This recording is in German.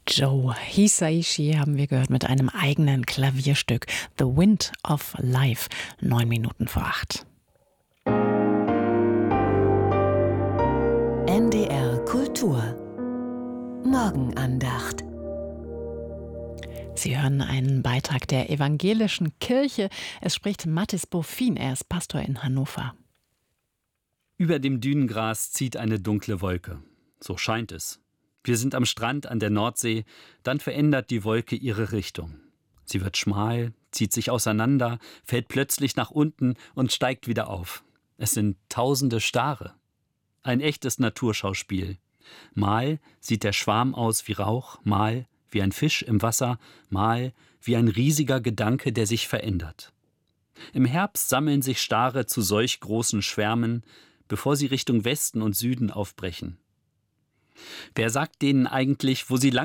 Joe Hisaishi haben wir gehört mit einem eigenen Klavierstück. The Wind of Life, 9 Minuten vor 8. NDR Kultur Morgenandacht. Sie hören einen Beitrag der Evangelischen Kirche. Es spricht Mathis Boffin, er ist Pastor in Hannover. Über dem Dünengras zieht eine dunkle Wolke. So scheint es. Wir sind am Strand an der Nordsee, dann verändert die Wolke ihre Richtung. Sie wird schmal, zieht sich auseinander, fällt plötzlich nach unten und steigt wieder auf. Es sind tausende Stare. Ein echtes Naturschauspiel. Mal sieht der Schwarm aus wie Rauch, mal wie ein Fisch im Wasser, mal wie ein riesiger Gedanke, der sich verändert. Im Herbst sammeln sich Stare zu solch großen Schwärmen, bevor sie Richtung Westen und Süden aufbrechen. Wer sagt denen eigentlich, wo sie lang